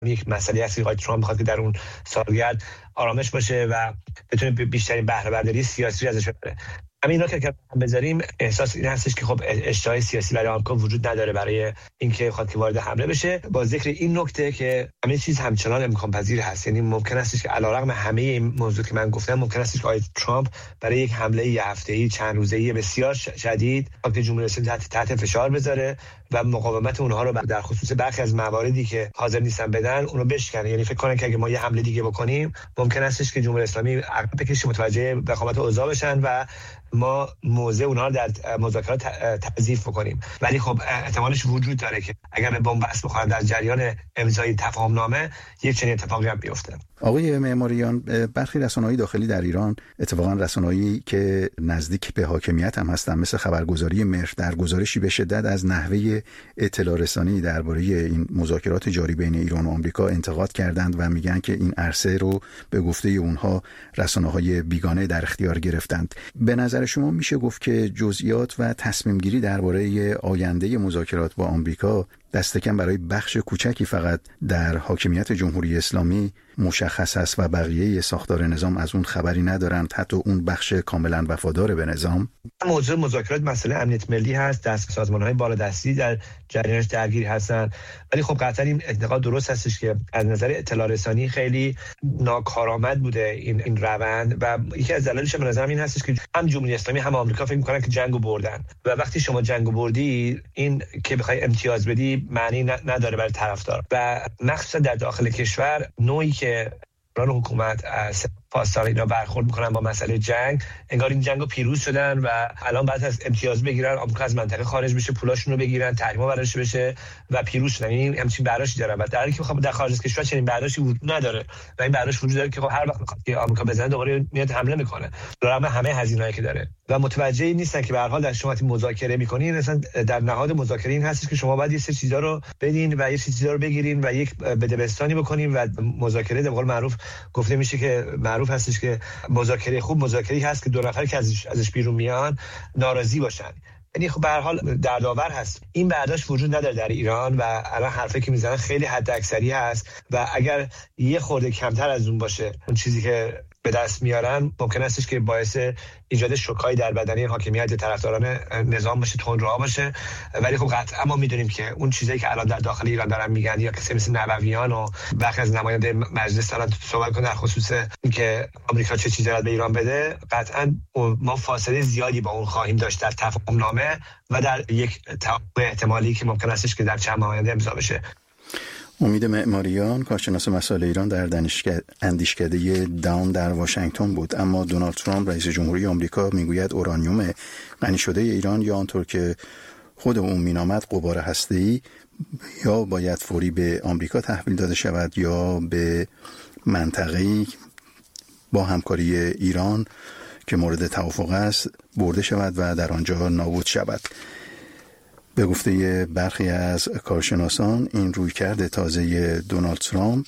یک مسئله هست که آقای ترامپ می‌خواد که در اون سالگرد آرامش باشه و بتونه بیشترین بهره برداری سیاسی ازش ببره. همین اینا که بذاریم احساس این هستش که خب اشتهای سیاسی برای آمریکا وجود نداره برای اینکه بخواد که وارد حمله بشه. با ذکر این نکته که همه چیز همچنان امکان پذیر هست، یعنی ممکن است که علیرغم همه این موضوع که من گفتم ممکن است که آقای ترامپ برای یک حمله یه هفته‌ای چند روزه‌ای بسیار شدید که جمهوری اسلامی تحت فشار بذاره و مقاومت اونها رو در خصوص برخی از مواردی که حاضر نیستن بدن اونو بشکنه. یعنی فکر کنن که اگه ما یه حمله دیگه بکنیم ممکن است که جمهوری اسلامی عقب بکشه، متوجه وخامت اوضاع بشن و ما موضع اونها رو در مذاکرات تضعیف بکنیم. ولی خب احتمالش وجود داره که اگر به بمب بس بخورن در جریان امضای تفاهمنامه یک چنین اتفاقی هم بیفته. آقای معماریان، برخی رسانه‌های داخلی در ایران، اتفاقا رسانه‌ای که نزدیک به حاکمیت هم هستن مثل خبرگزاری مهر، در گزارشی به شدت از نحوه اطلاع رسانی درباره این مذاکرات جاری بین ایران و آمریکا انتقاد کردند و میگن که این عرصه رو به گفته اونها رسانه‌های بیگانه در اختیار گرفتند. به نظر شما میشه گفت که جزئیات و تصمیم گیری درباره آینده مذاکرات با آمریکا دست کم برای بخش کوچکی فقط در حاکمیت جمهوری اسلامی مشخص است و بقیه ساختار نظام از اون خبری ندارند، حتی اون بخش کاملا وفادار به نظام؟ موضوع مذاکرات مسئله امنیت ملی هست، دست سازمان‌های بالادستی در جریانش درگیر هستن. ولی خب قطعا این انتقاد درست هستش که از نظر اطلاع رسانی خیلی ناکارآمد بوده این روند و یکی از دلایلش به نظرم این هستش که هم جمهوری اسلامی هم آمریکا فکر می‌کنن که جنگو بردن و وقتی شما جنگو بردی این که بخوای امتیاز بدی معنی نداره برای طرفدار و مخصوصا در داخل کشور نوعی که حکومت از پاسدار اینا برخورد میکنن با مسئله جنگ، انگار این جنگو پیروز شدن و الان بعد از امتیاز بگیرن، آمریکا از منطقه خارج بشه، پولاشون رو بگیرن، تحریما براش بشه و پیروز شدن. این همچین برداشتی دارن و در حالی که خب در خارج از کشور چنین برداشتی وجود نداره و این برداشت وجود داره که خب هر وقت میخواد که آمریکا بزنه دوباره میاد حمله میکنه رغم همه هزینه‌ای که داره و متوجه نیستن که به هر حال در شما مذاکره میکنین، مثلا در نهاد مذاکره این هستش که شما باید یه سری چیزا رو بدین و یه سری چیزا رو بگیرین و یک بدبستانی بکنین و مذاکره به قول معروف گفته میشه که معروف هستش که مذاکره خوب مذاکره‌ای هست که دو نفر که ازش بیرون میان ناراضی باشن. یعنی خب به هر حال دردآور هست. این برداشت وجود نداره در ایران و الان حرفی که میزنن خیلی حداکثری هست و اگر یه خورده کمتر از اون باشه اون چیزی که به دست میارن ممکن استش که باعث ایجاد شوکایی در بدن حاکمیت طرفداران نظام باشه، تندروها باشه. ولی خب قطعا ما میدونیم که اون چیزایی که الان در داخل ایران دارن میگن یا کسی مثل نوویان و برخی از نماینده مجلس دارن صحبت کنن در خصوص اینکه آمریکا چه چیزی داره به ایران بده، قطعا ما فاصله زیادی با اون خواهیم داشت در تفاهمنامه و در یک توافق احتمالی که ممکن استش که در چند ماه آینده امضا بشه. امید معماریان، کارشناس مسائل ایران در اندیشکده داون در واشنگتن بود. اما دونالد ترامپ رئیس جمهوری آمریکا میگوید اورانیوم غنی شده ایران یا آنطور که خود او مینامد غبار هسته‌ای یا باید فوری به آمریکا تحویل داده شود یا به منطقه‌ای با همکاری ایران که مورد توافق است برده شود و در آنجا نابود شود. به گفته برخی از کارشناسان این رویکرد تازه دونالد ترامپ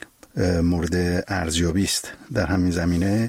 مورد ارزیابی است. در همین زمینه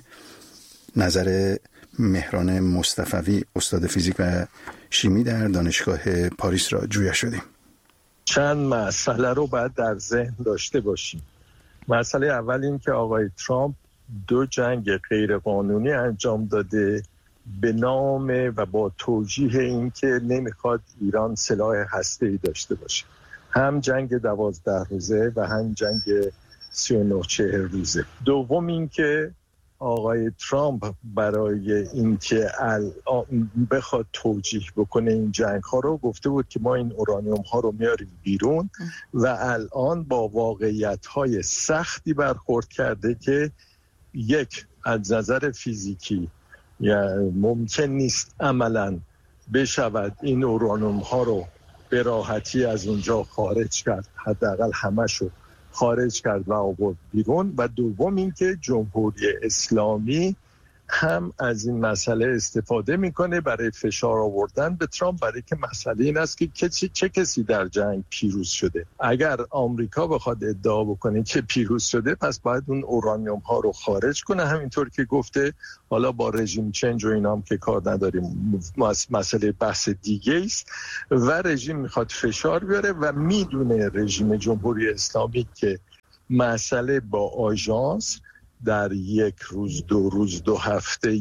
نظر مهران مصطفی، استاد فیزیک و شیمی در دانشگاه پاریس را جویا شدیم. چند مسئله رو باید در ذهن داشته باشیم. مسئله اول این که آقای ترامپ 2 جنگ غیرقانونی انجام داده به نام و با توجیه این که نمیخواد ایران سلاح هسته‌ای داشته باشه، هم جنگ 12 روزه و هم جنگ 39-40 روزه. دوم این که آقای ترامپ برای اینکه بخواد توجیه بکنه این جنگ ها رو گفته بود که ما این اورانیوم ها رو میاریم بیرون و الان با واقعیت های سختی برخورد کرده که یک، از نظر فیزیکی ممکن نیست عملاً بشود این اورانیوم ها رو به راحتی از اونجا خارج کرد، حداقل همشو خارج کرد و آورد بیرون. و دوم این که جمهوری اسلامی هم از این مسئله استفاده میکنه برای فشار آوردن به ترامپ، برای که مسئله این است که چه کسی در جنگ پیروز شده. اگر آمریکا بخواد ادعا بکنه که پیروز شده پس باید اون اورانیوم ها رو خارج کنه، همینطور که گفته. حالا با رژیم چنج و اینا هم که کار نداریم، مسئله بحث دیگه است و رژیم میخواد فشار بیاره و میدونه رژیم جمهوری اسلامی که مسئله با آژانس در یک روز، 2 روز، 2 هفته،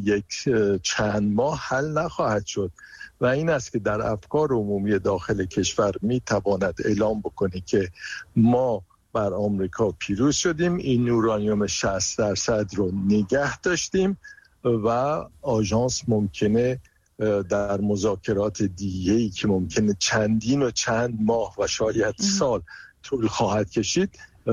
چند ماه حل نخواهد شد و این است که در افکار عمومی داخل کشور میتواند اعلام بکنه که ما بر آمریکا پیروز شدیم، این یورانیوم 60% رو نگه داشتیم و آژانس ممکنه در مذاکرات دیگه‌ای که ممکنه چندین و چند ماه و شاید سال طول خواهد کشید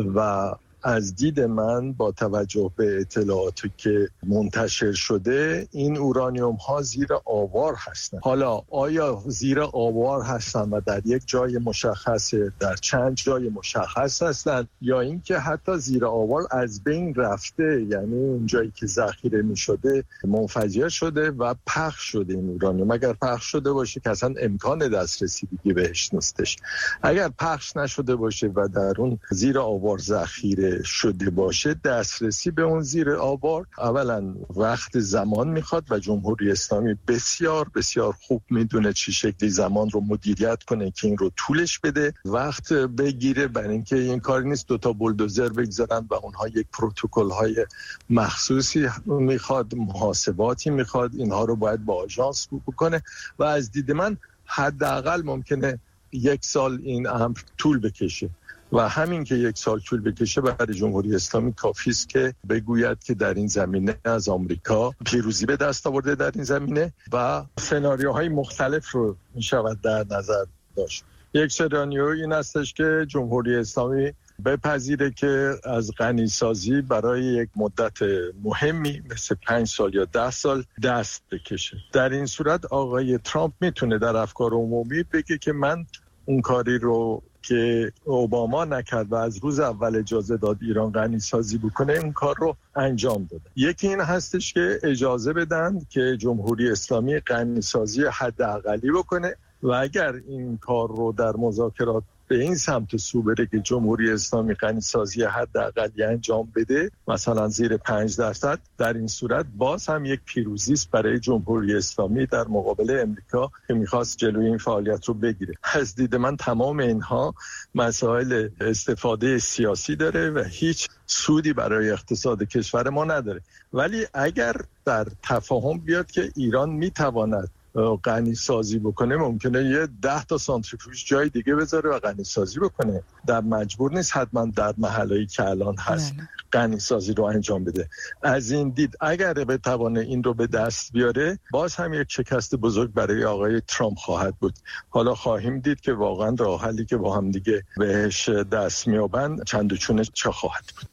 و از دید من با توجه به اطلاعاتی که منتشر شده این اورانیوم ها زیر آوار هستند. حالا آیا زیر آوار هستند و در یک جای مشخص، در چند جای مشخص هستند، یا اینکه حتی زیر آوار از بین رفته، یعنی اون جایی که ذخیره می شده منفجر شده و پخش شده این اورانیوم. اگر پخش شده باشه که اصلا امکان دسترسی دیگه بهش نیستش. اگر پخش نشده باشه و در اون زیر آوار ذخیره شده باشه، دسترسی به اون زیر آوار اولا وقت زمان میخواد و جمهوری اسلامی بسیار بسیار خوب میدونه چه شکلی زمان رو مدیریت کنه که این رو طولش بده، وقت بگیره، برای اینکه این کاری نیست 2 بولدوزر بگذارن و اونها یک پروتکل های مخصوصی میخواد، محاسباتی میخواد، اینها رو باید با آژانس بکنه و از دید من حداقل ممکنه 1 سال این امر طول بکشه و همین که 1 سال طول بکشه برای جمهوری اسلامی کافی است که بگوید که در این زمینه از آمریکا پیروزی به دست آورده در این زمینه و سناریوهای مختلف رو می شود در نظر داشت. یک سناریو این استش که جمهوری اسلامی بپذیره که از غنیسازی برای یک مدت مهمی مثل 5 سال یا 10 سال دست بکشه. در این صورت آقای ترامپ میتونه در افکار عمومی بگه که من اون کاری رو که اوباما نکرد و از روز اول اجازه داد ایران غنیسازی بکنه اون کار رو انجام داده. یکی این هستش که اجازه بدن که جمهوری اسلامی غنیسازی حداقلی بکنه و اگر این کار رو در مذاکرات به این سمت سو بره که جمهوری اسلامی غنیسازی حداقلی انجام بده، مثلا زیر 5%، در این صورت باز هم یک پیروزی است برای جمهوری اسلامی در مقابل امریکا که میخواست جلوی این فعالیت رو بگیره. از دید من تمام اینها مسائل استفاده سیاسی داره و هیچ سودی برای اقتصاد کشور ما نداره. ولی اگر در تفاهم بیاد که ایران میتواند غنی سازی بکنه، ممکنه یه 10 سانتریفیوژ جای دیگه بذاره و غنی سازی بکنه، در مجبور نیست حتما در محلهایی که الان هست غنی سازی رو انجام بده. از این دید اگر بتوانه این رو به دست بیاره، باز هم یک شکست بزرگ برای آقای ترامپ خواهد بود. حالا خواهیم دید که واقعا راه حلی که با هم دیگه بهش دست میابند چند و چونه چه خواهد بود.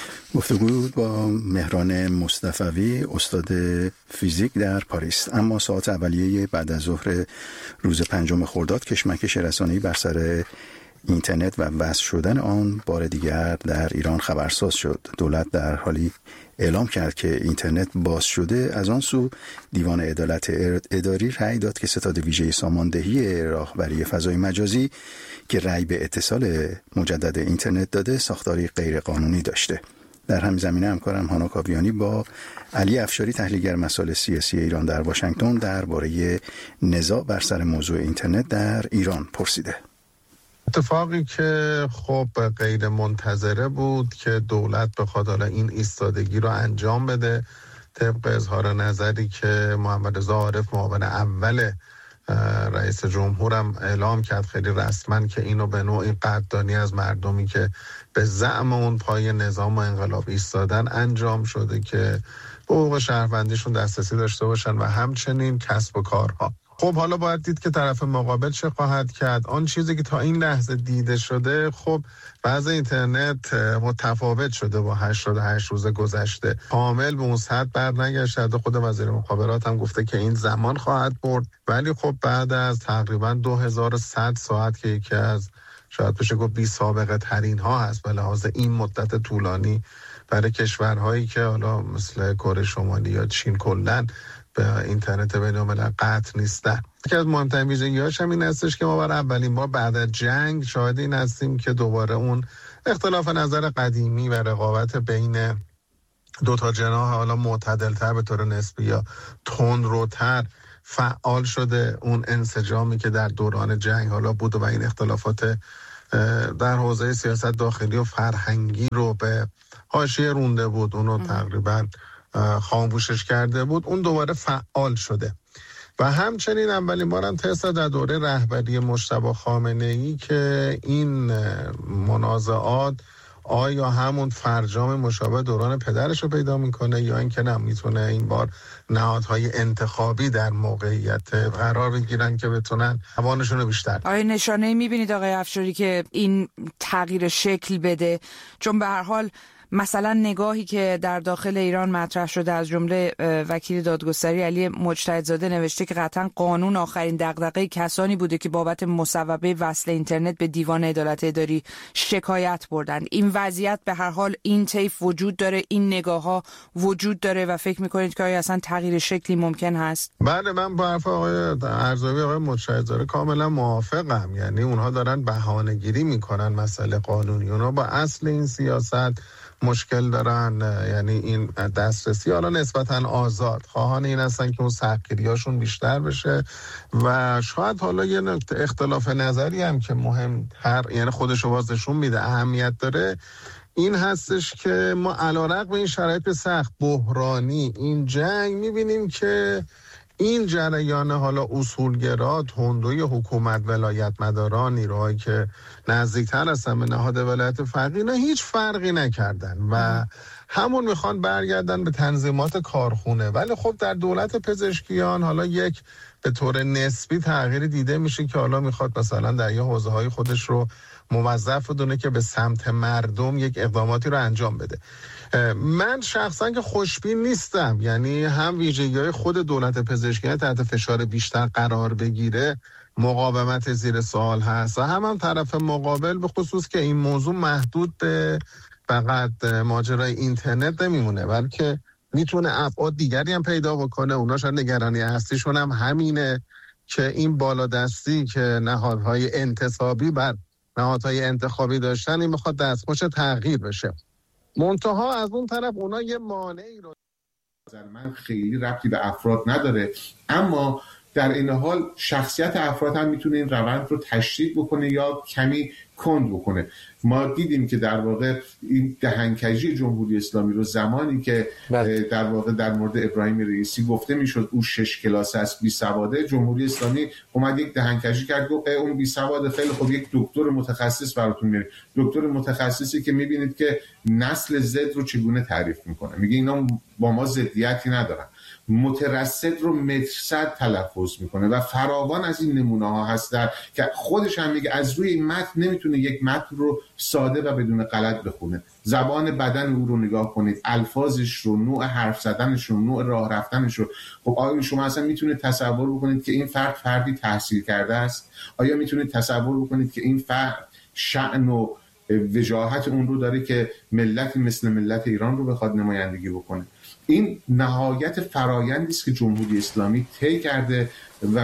گفتگو با مهران مصطفوی، استاد فیزیک در پاریس. اما ساعت اولیه بعد از ظهر روز 5 خرداد کشمکش رسانه‌ای بر سر اینترنت و وصل شدن آن بار دیگر در ایران خبرساز شد. دولت در حالی اعلام کرد که اینترنت باز شده. از آن سو دیوان عدالت اداری رأی داد که ستاد ویژه ساماندهی راهبری فضای مجازی که رأی به اتصال مجدد اینترنت داده ساختاری غیر قانونی داشته. در همین زمینه همکارم هانا کاویانی با علی افشاری تحلیلگر مسائل سیاسی ایران در واشنگتن درباره نزاع بر سر موضوع اینترنت در ایران پرسیده. اتفاقی که خب غیر منتظره بود که دولت بخواد حالا این ایستادگی رو انجام بده، طبق اظهار نظری که محمد رضا عارف معاون اول رئیس جمهورم اعلام کرد خیلی رسما که اینو به نوعی قدردانی از مردمی که به زعم اون پای نظام و انقلاب ایستادن انجام شده که به حقوق شهروندیشون دسترسی داشته باشن و همچنین کسب و کارها. خب حالا باید دید که طرف مقابل چه خواهد کرد. آن چیزی که تا این لحظه دیده شده، خب بعض اینترنت متفاوت شده با 88 روز گذشته، کامل به اون سطح بر نگشته. خود وزیر مخابرات هم گفته که این زمان خواهد برد، ولی خب بعد از تقریبا 2100 ساعت که یکی از شاید بشه گفت بی سابقه ترین ها هست به لحاظ این مدت طولانی برای کشورهایی که حالا مثل کره شمالی یا چین کلاً به اینترنت بین‌الملل قطع نیستن. یکی از مهمترین ویژگی‌هاش هم این هستش که ما برای اولین بار بعد از جنگ شاهد این هستیم که دوباره اون اختلاف نظر قدیمی و رقابت بین دو تا جناح حالا معتدل‌تر به طور نسبی یا تندروتر فعال شده. اون انسجامی که در دوران جنگ حالا بود و این اختلافات در حوزه سیاست داخلی و فرهنگی رو به حاشیه رونده بود، اونو تقریبا خاموشش کرده بود، اون دوباره فعال شده. و همچنین اولین بارم طس در دوره رهبری مجتبی خامنه‌ای که این منازعات آیا همون فرجام مشابه دوران پدرش رو پیدا میکنه یا اینکه نه میتونه این بار نهادهای انتخابی در موقعیت قرار بگیرن که بتونن توانشون رو بیشتر کنن. آیا نشانه میبینید آقای افشاری که این تغییر شکل بده؟ چون به هر حال مثلا نگاهی که در داخل ایران مطرح شده از جمله وکیل دادگستری علی مجتهدزاده نوشته که قطعا قانون آخرین دغدغه کسانی بوده که بابت مصوبه وصل اینترنت به دیوان عدالت اداری شکایت بردند. این وضعیت به هر حال این طیف وجود داره، این نگاه‌ها وجود داره و فکر می‌کنید که آیا اصلا تغییر شکلی ممکن هست؟ بله، من با حرف آقای ارزاوی آقای مجتهدزاده کاملا موافقم. یعنی اونها دارن بهانه‌گیری میکنن مسئله قانونی، اونها با اصل این سیاست مشکل دارن. یعنی این دسترسی حالا نسبتاً آزاد خواهان این هستن که اون سختگیریاشون بیشتر بشه و شاید حالا یه اختلاف نظری هم که مهمتر، یعنی خودشو بازشون میده اهمیت داره، این هستش که ما علیرغم این شرایط سخت بحرانی این جنگ میبینیم که این جریان حالا اصولگرا، تندوی حکومت، ولایت مداران، نیروهایی که نزدیکتر هستن به نهاد ولایت فقیه، اینا هیچ فرقی نکردن و همون میخوان برگردن به تنظیمات کارخونه. ولی خب در دولت پزشکیان حالا یک به طور نسبی تغییری دیده میشه که حالا میخواد مثلا در یه حوزه‌های خودش رو موظف بدونه که به سمت مردم یک اقداماتی رو انجام بده. من شخصا که خوشبین نیستم، یعنی هم ویژگی‌های خود دولت پزشکی تحت فشار بیشتر قرار بگیره مقاومت زیر سوال هست و هم طرف مقابل، به خصوص که این موضوع محدود به فقط ماجرای اینترنت نمیمونه بلکه میتونه ابعاد دیگری هم پیدا بکنه. اونا شاید نگرانی اصلیشون هم همینه که این بالادستی که نهادهای انتصابی بر نهادهای انتخابی داشتن، این بخواد دستخوش تغییر بشه. منتها از اون طرف اونا یه مانعی رو، من خیلی ربطی به افراد نداره، اما در این حال شخصیت افراد هم میتونه این روند رو تشدید بکنه یا کمی کند بکنه. ما دیدیم که در واقع این دهنکجی جمهوری اسلامی رو زمانی که در واقع در مورد ابراهیم رئیسی گفته میشد او 6 کلاس است، بی سواده، جمهوری اسلامی اومد یک دهنکجی کرد، گفت اون بی سواده، خیلی خب یک دکتر متخصص براتون میاره، دکتر متخصصی که میبینید که نسل زد رو چگونه تعریف میکنه، میگه اینا با ما ضدیتی ندارن، مترصد رو مترصد تلفظ میکنه و فراوان از این نمونه ها هست که خودش هم میگه از روی این متن نمیتونه یک متن رو ساده و بدون غلط بخونه. زبان بدن او رو نگاه کنید، الفاظش رو، نوع حرف زدنش رو، نوع راه رفتنش رو. خب آیا شما اصلا میتونید تصور بکنید که این فردی تحصیل کرده است؟ آیا میتونید تصور بکنید که این فرد شأن و وجاهت اون رو داره که ملتی مثل ملت ایران رو بخواد نمایندگی بکنه؟ این نهایت فرایندی است که جمهوری اسلامی طی کرده و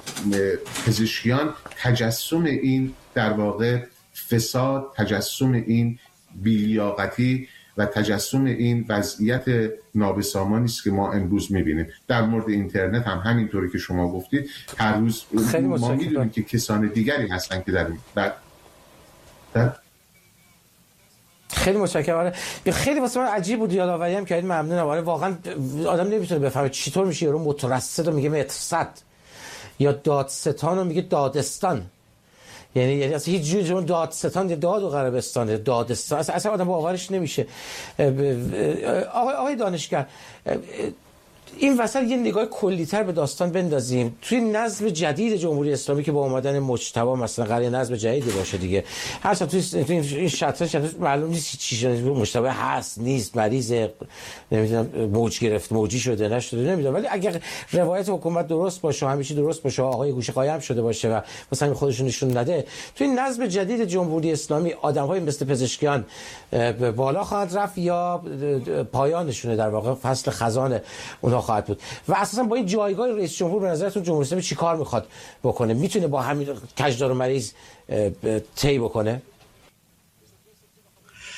پزشکیان تجسم این در واقع فساد، تجسم این بی‌لیاقتی و تجسم این وضعیت نابسامانی است که ما امروز می‌بینیم. در مورد اینترنت هم همینطوری که شما گفتید، هر روز ما می‌دونیم که کسان دیگری هستن که در خیلی متشکرم. خیلی واسه من عجیب بود، یادآوری هم کردید، ممنونم. آره واقعا آدم نمیتونه بفهمه چطور میشه یارو مترصد رو میگه مترصد یا دادستان رو میگه دادستان. یعنی اصلا هیچ جوری چون دادستان یا داد و غربستان دادستان اصلا آدم باورش نمیشه. آقای دانشگر، این وسط یه نگاه کلی‌تر به داستان بندازیم. توی نظم جدید جمهوری اسلامی که با اومدن مجتبی مثلا قرار نظم جدیدی باشه دیگه، هر چند توی این شطرنج معلوم نیست چی شده، مجتبی هست نیست، مریض، نمیدونم موج گرفت، موجی شده نشده، نمیدونم، ولی اگر روایت حکومت درست باشه، همیشه درست باشه، آقای گوشه قایم شده باشه و مثلا خودشون نشون نده، توی نظم جدید جمهوری اسلامی آدم‌های مثل پزشکیان بالا خواهد رفت یا پایانشونه در واقع فصل خزان اونها خواهد بود؟ و اساسا با این جایگاه رئیس جمهور به نظرتون جمهوری اسلامی چی کار میخواد بکنه؟ میتونه با همین کجدار و مریض طی بکنه؟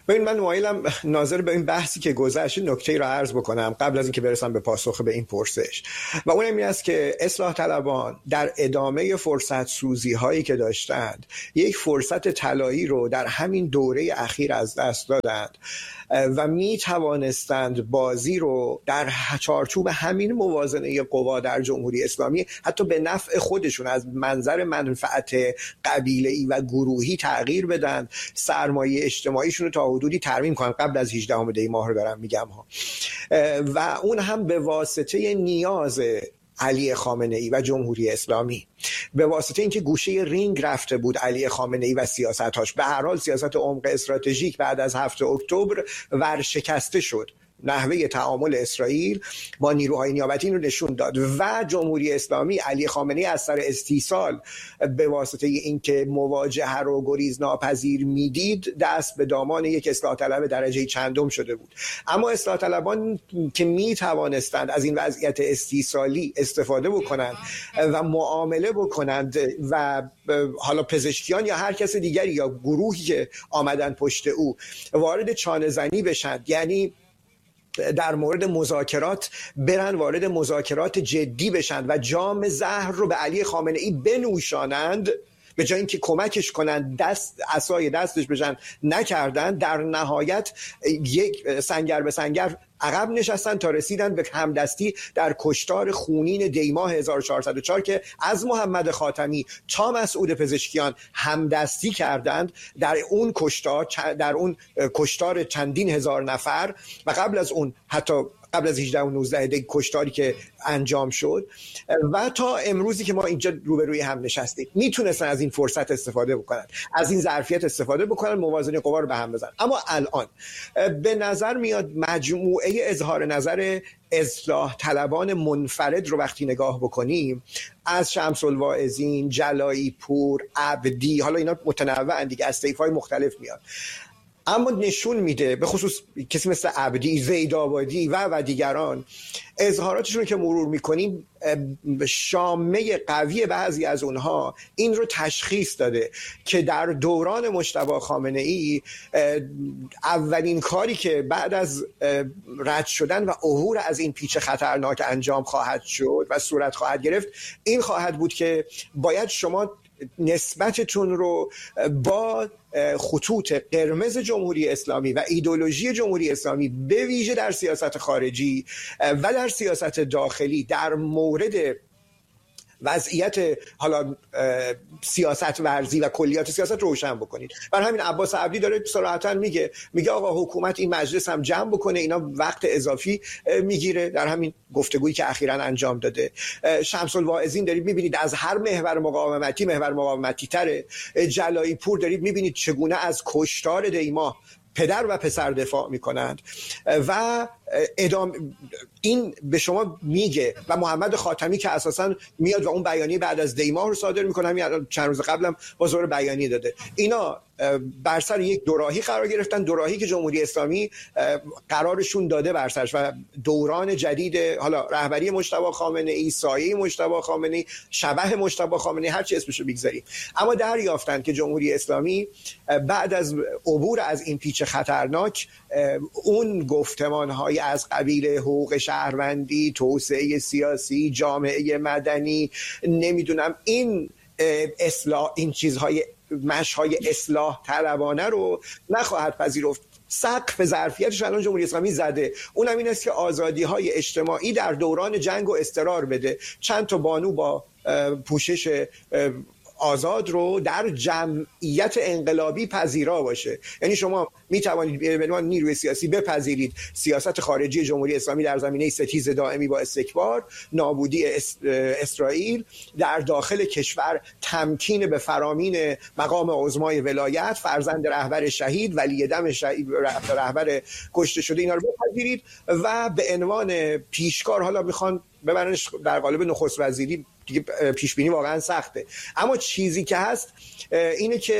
ببین من مایلم ناظر به این بحثی که گذشت نکته‌ای را عرض بکنم قبل از اینکه برسم به پاسخ به این پرسش، و اون این است که اصلاح طلبان در ادامه فرصت سوزی هایی که داشتند یک فرصت طلایی رو در همین دوره اخیر از دست دادند و می توانستند بازی رو در چارچوب همین موازنه قوا در جمهوری اسلامی حتی به نفع خودشون از منظر منفعت قبیله‌ای و گروهی تغییر بدن، سرمایه اجتماعیشون رو تا حدودی ترمیم کنن. قبل از 18 دی ماه رو دارم میگم ها، و اون هم به واسطه نیاز علی خامنه ای و جمهوری اسلامی، به واسطه اینکه گوشه رینگ رفته بود علی خامنه ای و سیاستاش. به هر حال سیاست عمق استراتژیک بعد از 7 اکتبر ورشکسته شد. نحوه تعامل اسرائیل با نیروهای نیابتی رو نشون داد و جمهوری اسلامی علی خامنه ای از سر استیصال به واسطه اینکه مواجهه رو گریز ناپذیر میدید دست به دامان یک اصلاح طلب درجه چندم شده بود. اما اصلاح طلبان که می توانستند از این وضعیت استیصالی استفاده بکنند و معامله بکنند و حالا پزشکیان یا هر کس دیگری یا گروهی که آمدن پشت او وارد چانه زنی بشند، یعنی در مورد مذاکرات برن وارد مذاکرات جدی بشن و جام زهر رو به علی خامنه ای بنوشانند، به جای اینکه کمکش کنند عصای دستش بشن نکردن، در نهایت یک سنگر به سنگر عقب نشستن تا رسیدن به همدستی در کشتار خونین دیماه 1404 که از محمد خاتمی تا مسعود پزشکیان همدستی کردند در اون کشتار چندین هزار نفر، و قبل از اون حتی قبل از 18 و 19 دی کشتاری که انجام شد و تا امروزی که ما اینجا روبروی هم نشستیم. میتونستن از این فرصت استفاده بکنن، از این ظرفیت استفاده بکنن، موازنه قوا رو به هم بزنن. اما الان به نظر میاد مجموعه اظهار نظر اصلاح طلبان منفرد رو وقتی نگاه بکنیم، از شمس الواعظین، جلایی پور، عبدی، حالا اینا متنوعن دیگه، از طیف‌های مختلف میاد، اما نشون میده به خصوص کسی مثل عبدی، زیدآبادی و دیگران اظهاراتشون که مرور میکنیم، شامه قوی بعضی از اونها این رو تشخیص داده که در دوران مجتبی خامنه ای اولین کاری که بعد از رد شدن و عبور از این پیچ خطرناک انجام خواهد شد و صورت خواهد گرفت این خواهد بود که باید شما نسبتتون رو با خطوط قرمز جمهوری اسلامی و ایدئولوژی جمهوری اسلامی به ویژه در سیاست خارجی و در سیاست داخلی در مورد وضعیت حالا سیاست ورزی و کلیات سیاست روشن بکنید. برای همین عباس عبدی داره صراحتاً میگه آقا حکومت این مجلس هم جمع بکنه، اینا وقت اضافی میگیره، در همین گفتگویی که اخیراً انجام داده. شمس الواعظین دارید میبینید از هر محور مقاومتی تره. جلایی پور دارید میبینید چگونه از کشتار دیما پدر و پسر دفاع میکنند و این به شما میگه. و محمد خاتمی که اساسا میاد و اون بیانیه بعد از دیماه رو صادر میکنه، همین چند روز قبلم با زور بیانیه داده. اینا بر سر یک دوراهی قرار گرفتن، دوراهی که جمهوری اسلامی قرارشون داده بر سرش، و دوران جدید حالا رهبری مجتبی خامنه ای، سایه مجتبی خامنه ای، شبح مجتبی خامنه ای، هر چی اسمشو بگذاریم، اما دریافتن که جمهوری اسلامی بعد از عبور از این پیچ خطرناک اون گفتمان‌های از قبیل حقوق شهروندی، توسعه سیاسی، جامعه مدنی، نمیدونم این اصلاح، این چیزهای مشهای اصلاح طلبانه رو نخواهد پذیرفت. سقف ظرفیتش الان جمهوری اسلامی زده، اونم این است که آزادی‌های اجتماعی در دوران جنگ و اضطرار بده. چند تا بانو با پوشش آزاد رو در جمعیت انقلابی پذیرا باشه. یعنی شما می توانید به عنوان نیروی سیاسی بپذیرید سیاست خارجی جمهوری اسلامی در زمینه ستیز دائمی با استکبار، نابودی اسرائیل در داخل کشور، تمکین به فرامین مقام عظمای ولایت، فرزند رهبر شهید، ولی دم شهید، رهبر کشته شده، اینا رو بپذیرید و به عنوان پیشکار حالا میخوان ببرنش در قالب نخست وزیری. دیگه پیش بینی واقعا سخته، اما چیزی که هست اینه که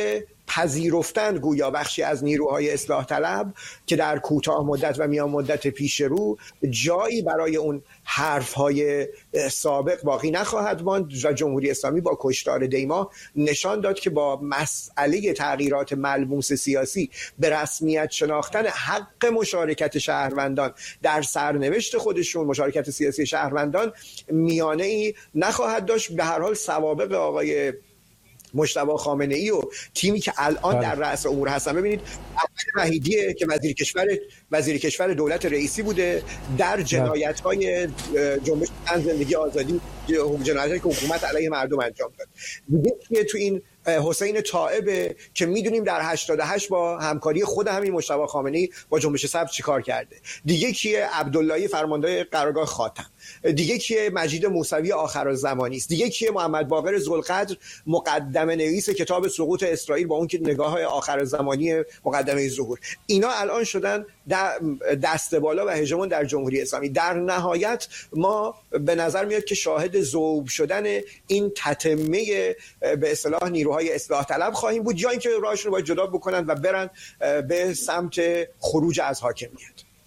پذیرفتن گویا بخشی از نیروهای اصلاح طلب که در کوتاه مدت و میان مدت پیش رو جایی برای اون حرفهای سابق باقی نخواهد ماند و جمهوری اسلامی با کشتار دیما نشان داد که با مسئله تغییرات ملموس سیاسی به رسمیت شناختن حق مشارکت شهروندان در سرنوشت خودشون، مشارکت سیاسی شهروندان، میانه ای نخواهد داشت. به هر حال سوابق آقای مجتبی خامنه‌ای و تیمی که الان در رأس امور هستن، ببینید احمد وحیدی که وزیر کشور دولت رئیسی بوده در جنایت‌های جنبش زندگی آزادی، جنایت‌هایی که حکومت علیه مردم انجام داد. دیگه تو این حسین طائب که میدونیم در 88 با همکاری خود همین مجتبی خامنه‌ای با جنبش سبز چیکار کرده. دیگه کیه؟ عبداللهی فرمانده قرارگاه خاتم. دیگه کیه؟ مجید موسوی آخرالزمانی است. دیگه کیه؟ محمد باقر ذوالقدر مقدمه نویس کتاب سقوط اسرائیل با اون که نگاه‌های آخرالزمانی مقدمه ظهور. اینا الان شدن دست بالا و هژمون در جمهوری اسلامی. در نهایت ما به نظر میاد که شاهد ذوب شدن این تتمه به اصطلاح نیروهای اصلاح طلب خواهیم بود، یا اینکه راهشون رو باید جدا بکنن و برن به سمت خروج از حاکمیت.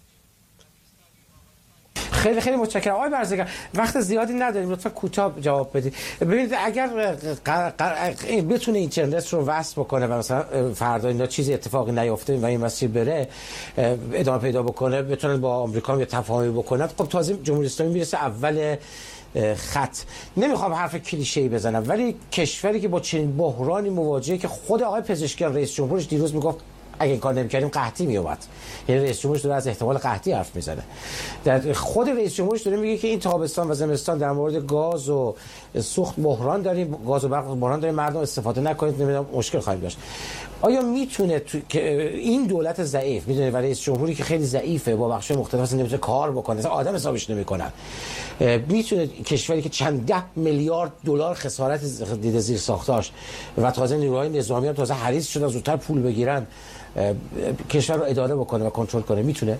خیلی خیلی متشکرم آقای برزگر. وقت زیادی نداریم، لطفا کوتاه جواب بدید. ببینید اگر بتونه اینترنت رو وصل بکنه و مثلا فردا اینا چیزی اتفاقی نیفته و این مسیر بره ادامه پیدا بکنه، بتونن با آمریکا یه تفاهمی بکنن، خب تازه جمهوری اسلامی میرسه اول خط. نمیخوام حرف کلیشه‌ای بزنم، ولی کشوری که با چنین بحرانی مواجهه که خود آقای پزشکیان رئیس جمهورش دیروز میگفت اگه این کار نمی‌کردیم قحطی میومد، یعنی رئیس جمهورش داره از احتمال قحطی حرف میزنه. در خود رئیس جمهورش داره میگه که این تابستان و زمستان در مورد گاز و سوخت بحران داریم، گاز و برق بحران داریم، مردم استفاده نکنید، نمیدونم مشکل خواهیم داشت. آیا میتونه که این دولت ضعیف، میدونه ولی رئیس جمهوری که خیلی ضعیفه با بخش مختلف نمیتونه کار بکنه، آدم حسابش نمیکنن، میتونه کشوری که چند ده میلیارد دلار خسارت دیده زیر ساختاش و تازه نیروهای نظامی هم تازه حریص شدن زودتر پول بگیرن، کشور رو اداره بکنه و کنترل کنه، میتونه؟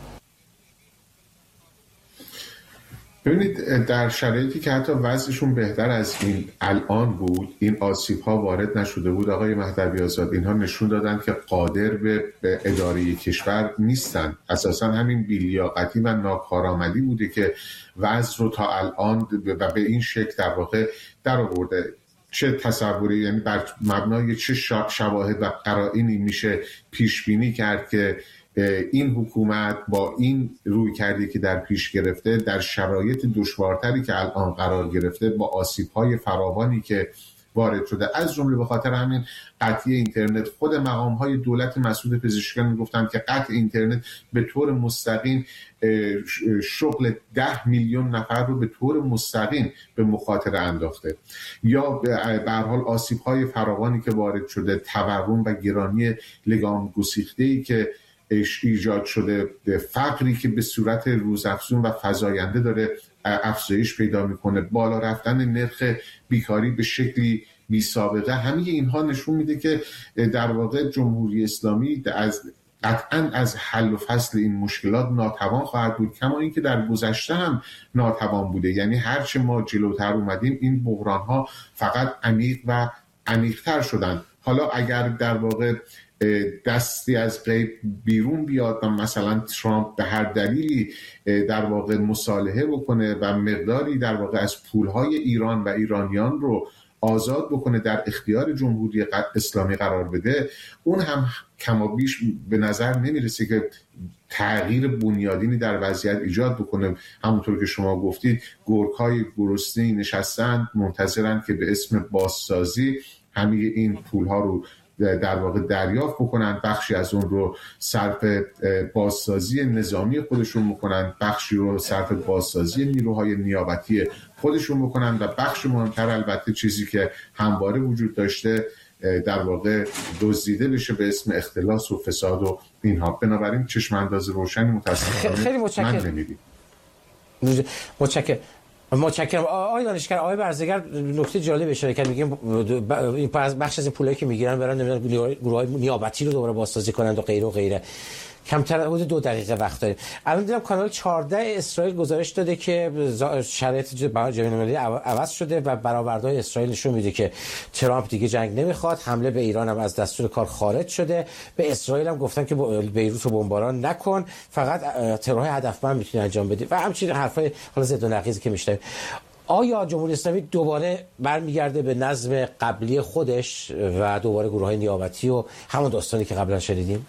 ببینید در شرایطی که حتی وضعشون بهتر از این الان بود، این آسیب‌ها وارد نشده بود، آقای مهدوی آزاد، اینها نشون دادن که قادر به اداره کشور نیستن. اساسا همین بی‌لیاقتی و ناکارآمدی بوده که وضع رو تا الان و به این شکل در واقع در آورده. چه تصوری، یعنی بر مبنای چه شواهد و قرائنی میشه پیش بینی کرد که این حکومت با این رویکردی که در پیش گرفته در شرایط دشوارتری که الان قرار گرفته، با آسیب‌های فراوانی که وارد شده، از جمله به خاطر همین قطعی اینترنت. خود مقام‌های دولت مسئول پزشکیان میگفتن که قطع اینترنت به طور مستقیم شغل 10 میلیون نفر رو به طور مستقیم به مخاطره انداخته. یا به هر حال آسیب‌های فراوانی که وارد شده، تورم و گرانی لگام گسیخته‌ای که ایجاد شده، فقری که به صورت روزافزون و فزاینده داره افزایش پیدا میکنه، بالا رفتن نرخ بیکاری به شکلی بی سابقه، همه اینها نشون میده که در واقع جمهوری اسلامی قطعاً از حل و فصل این مشکلات ناتوان خواهد بود، کما اینکه در گذشته هم ناتوان بوده. یعنی هرچه ما جلوتر اومدیم این بحران‌ها فقط عمیق و عمیق‌تر شدن. حالا اگر در واقع دستی از غیب بیرون بیاد و مثلا ترامپ به هر دلیلی در واقع مصالحه بکنه و مقداری در واقع از پولهای ایران و ایرانیان رو آزاد بکنه، در اختیار جمهوری اسلامی قرار بده، اون هم کما بیش به نظر نمیرسه که تغییر بنیادینی در وضعیت ایجاد بکنه. همونطور که شما گفتید، گرگ‌های گرسنه‌ای نشستن منتظرن که به اسم بازسازی همه این پولها رو در واقع دریافت بکنن، بخشی از اون رو صرف بازسازی نظامی خودشون بکنن، بخشی رو صرف بازسازی نیروهای نیابتی خودشون بکنن و بخش مهمتر البته چیزی که همواره وجود داشته در واقع دزدیده بشه به اسم اختلاس و فساد و اینها. بنابراین چشم انداز روشنی متاسفانه من نمی‌بینم. متشکرم. آقای دانشگر، آقای برزگر نکته جالب اشاره کرد، میگیم بخش از این پولایی که میگیرن برن نمیدونم گروهای نیابتی رو دوباره بازسازی کنند و غیره و غیره. کمتر حدود 2 دقیقه وقت داریم. الان دیدم کانال 14 اسرائیل گزارش داده که شرایط جبهه‌ای عوض شده و برآوردهای اسرائیل نشون میده که ترامپ دیگه جنگ نمیخواد، حمله به ایران هم از دستور کار خارج شده. به اسرائیل هم گفتن که بیروت رو بمباران نکن، فقط ترورهای هدفمند میتونی انجام بدی و همچین حرفای حالا ضد و نقیضی که میشنویم. آیا جمهوری اسلامی دوباره برمیگرده به نظم قبلی خودش و دوباره گروه‌های نیابتی و همون داستانی که قبلا شنیدیم؟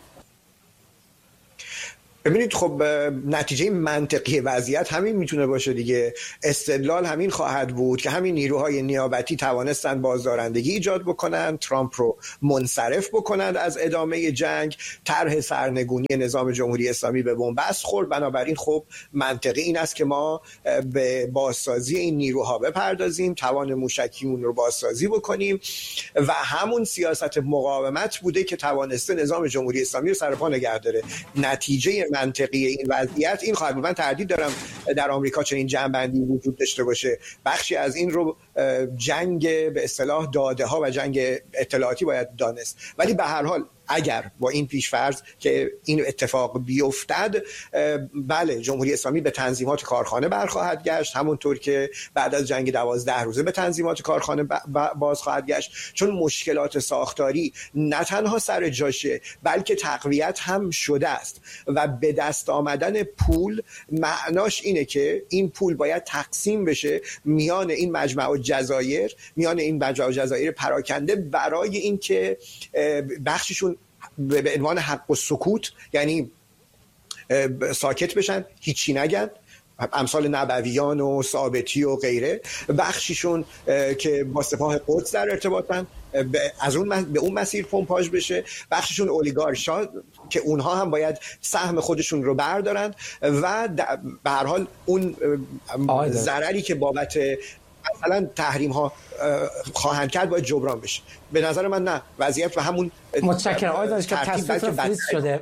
ببینید خب نتیجه منطقی وضعیت همین میتونه باشه دیگه. استدلال همین خواهد بود که همین نیروهای نیابتی توانستن بازدارندگی ایجاد بکنن، ترامپ رو منصرف بکنند از ادامه جنگ، طرح سرنگونی نظام جمهوری اسلامی به بنبست خورد. بنابراین خب منطقی این است که ما به بازسازی این نیروها بپردازیم، توان موشکی اون رو بازسازی بکنیم و همون سیاست مقاومت بوده که توانسته نظام جمهوری اسلامی رو سر پا نگه داره. نتیجه منطقی این وضعیت این خواهد بود. من تردید دارم در آمریکا چنین جنبندی وجود داشته باشه. بخشی از این رو جنگ به اصطلاح داده ها و جنگ اطلاعاتی باید دانست، ولی به هر حال اگر با این پیش‌فرض که این اتفاق بیفتد، بله جمهوری اسلامی به تنظیمات کارخانه برخواهد گشت، همونطور که بعد از جنگ 12 روزه به تنظیمات کارخانه باز خواهد گشت، چون مشکلات ساختاری نه تنها سر جاشه بلکه تقویت هم شده است و به دست آمدن پول معناش اینه که این پول باید تقسیم بشه میان این مجمع الجزایر پراکنده برای اینکه بخششون به عنوان حق و سکوت، یعنی ساکت بشن، هیچی نگن، امثال نبویان و ثابتی و غیره، بخششون که با سپاه قدس در ارتباطن از اون به اون مسیر پمپاژ بشه، بخششون اولیگارشا که اونها هم باید سهم خودشون رو بردارن و به هر حال اون ضرری که بابت مثلا تحریم ها خواهند کرد باید جبران بشه. به نظر من نه، وضعیت و همون متشکرم. آقای دانشگاه تصویر فریز شده.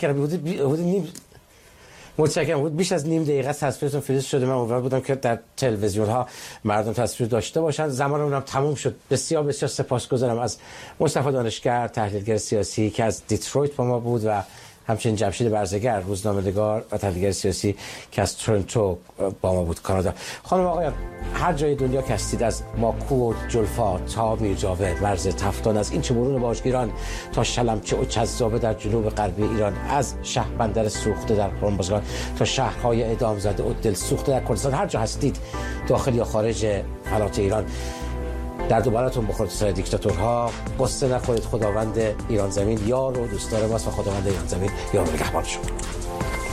متشکرم. بود بیش از نیم دقیقه تصویرتون فریز شده. من امیدوار بودم که در تلویزیون ها مردم تصویر داشته باشن. زمانمون هم تموم شد. بسیار بسیار سپاسگزارم از مصطفی دانشگر، تحلیلگر سیاسی که از دیترویت با ما بود و همچنین جمشید برزگر، روزنامه‌نگار و تحلیلگر سیاسی که از تورنتو با ما بود، کانادا. خانم آقایان، هر جای دنیا که هستید، از ماکو و جلفا تا میرجاوه، مرز تفتان، از این چمرون باجگیران تا شلمچه و چذابه در جنوب غربی ایران، از شهربندر سوخته در هرمزگان تا شهرهای اعدام زده و دل سوخته در کردستان، هر جا هستید داخل یا خارج فلات ایران، در دوبارتون بخورد سر دیکتاتورها. قصه نخورید. خداوند ایران زمین یار و دوستدار ماست و خداوند ایران زمین یار و نگهبان شما.